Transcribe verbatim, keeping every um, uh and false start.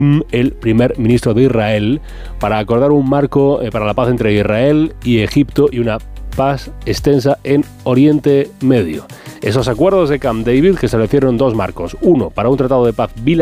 el primer ministro de Israel, para acordar un marco eh, para la paz entre Israel y Egipto y una paz extensa en Oriente Medio. Esos acuerdos de Camp David que establecieron dos marcos. Uno, para un tratado de paz bilateral